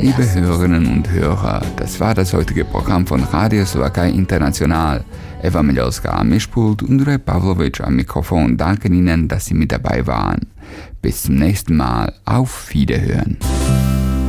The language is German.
Liebe Hörerinnen und Hörer, das war das heutige Programm von Radio Slowakei International. Eva Milowska am Mischpult und Juraj Pavlovic am Mikrofon danken Ihnen, dass Sie mit dabei waren. Bis zum nächsten Mal. Auf Wiederhören.